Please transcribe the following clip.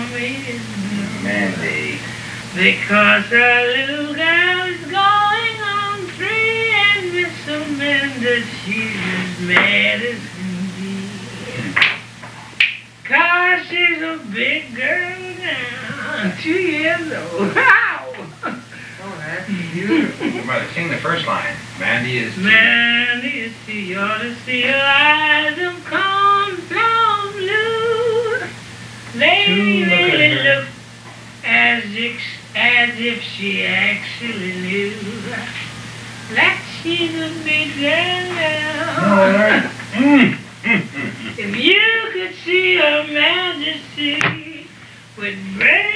me is blue. Mandy. Because our little girl is going on free, and Miss Amanda, she's as mad as can be. 'Cause she's a big girl now, 2 years old. Wow! Oh, that's beautiful. Brother, sing the first line. Mandy is... Mandy, you ought to see her eyes of cornflower blue. They really look as if she actually knew that she's a big girl now. If you could see her majesty with brave